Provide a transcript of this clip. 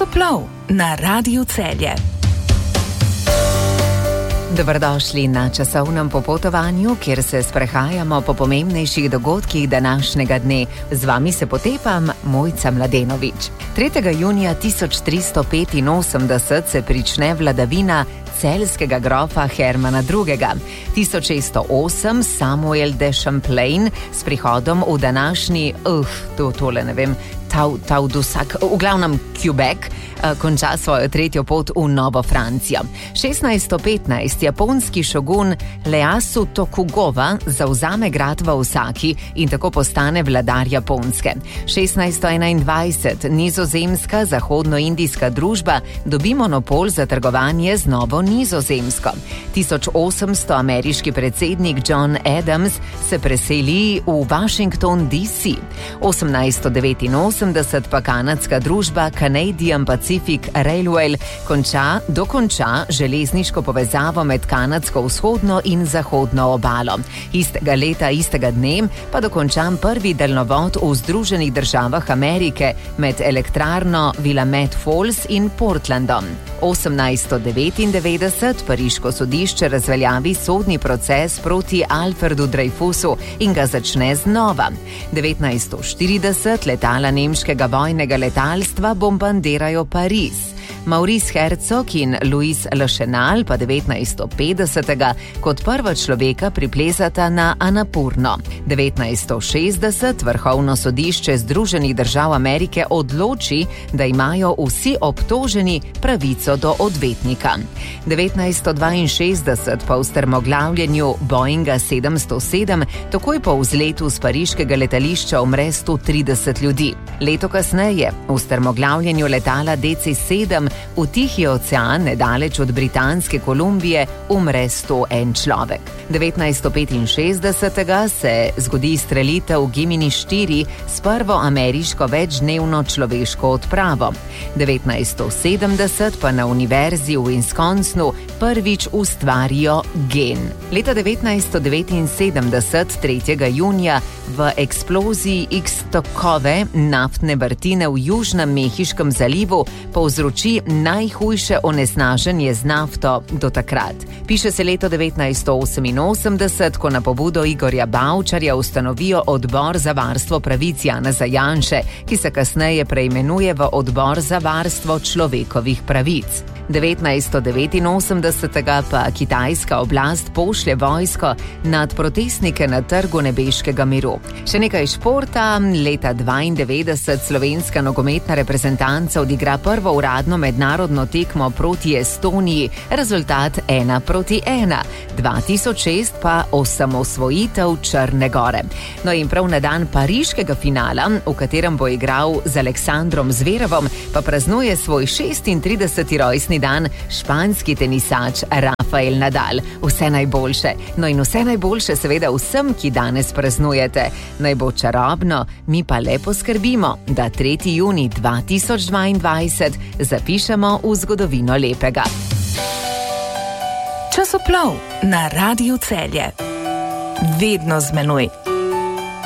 Časoplov na Radiu Celje. Dobrodošli na časovnem popotovanju, kjer se sprehajamo po pomembnejših dogodkih današnjega dne. Z vami se potepam Mojca Mladenović. 3. junija 1385 se prične vladavina celjskega grofa Hermana II. 1608 Samuel de Champlain s prihodom v današnji, Taudusak, v glavnem Quebec, konča svojo tretjo pot v Novo Francijo. 1615 japonski šogun Ieyasu Tokugawa zavzame grad v Osaki in tako postane vladar Japonske. 1621 nizozemska zahodnoindijska družba dobi monopol za trgovanje z Novo Nizozemsko. 1800 ameriški predsednik John Adams se preseli v Washington DC. 1889 pa kanadska družba Canadian Pacific Railway dokonča železniško povezavo med kanadsko vzhodno in zahodno obalo. Istega leta, istega dne pa dokončan prvi daljnovod v Združenih državah Amerike med elektrarno Willamette Falls in Portlandom. 1899 pariško sodišče razveljavi sodni proces proti Alfredu Dreyfusu in ga začne znova. 1940 letala nemškega vojnega letalstva bombardirajo Pariz. Maurice Herzog in Louis Le Chenal pa 1950 kot prva človeka priplezata na Annapurno. 1960 Vrhovno sodišče Združenih držav Amerike odloči, da imajo vsi obtoženi pravico do odvetnika. 1962 pa v strmoglavljenju Boeinga 707 takoj po vzletu z pariškega letališča umre 130 ljudi. Leto kasneje v strmoglavljenju letala DC-7 v Tihi ocean, nedaleč od Britanske Kolumbije, umre 101 človek. 1965 se zgodi strelitev Gemini 4 s prvo ameriško večdnevno človeško odpravo. 1970 pa na univerzi v Wisconsinu prvič ustvarijo gen. Leta 1979, 3. junija, v eksploziji Ixtocove naftne vrtine v Južnem Mehiškem zalivu povzroči najhujše onesnaženje z nafto do takrat. Piše se leto 1988, ko na pobudo Igorja Bavčarja ustanovijo Odbor za varstvo pravic Janeza Janše, ki se kasneje preimenuje v Odbor za varstvo človekovih pravic. 1989 pa kitajska oblast pošlje vojsko nad protestnike na Trgu nebeškega miru. Še nekaj športa. Leta 1992 slovenska nogometna reprezentanca odigra prvo uradno mednarodno tekmo proti Estoniji, rezultat 1-1. 2006 pa osamosvojitev Črne Gore. No in prav na dan pariškega finala, v katerem bo igral z Aleksandrom Zverevom, pa praznuje svoj 36. rojstni dan španski tenisač Rafael Nadal. Vse najboljše. No in vse najboljše seveda vsem, ki danes praznujete. Naj bo čarobno, mi pa lepo skrbimo, da 3. junij 2022 zapišemo v zgodovino lepega. Časoplov na Radiu Celje. Vedno z menoj.